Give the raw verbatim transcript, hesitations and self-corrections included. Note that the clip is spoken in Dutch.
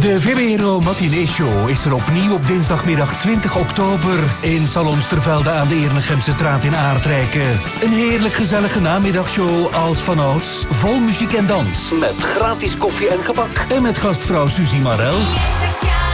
De Vero Matinee Show is er opnieuw op dinsdagmiddag twintig oktober in Salon Stervelde aan de Eernegemse straat in Aardrijken. Een heerlijk gezellige namiddagshow als vanouds, vol muziek en dans. Met gratis koffie en gebak. En met gastvrouw Suzy Marel.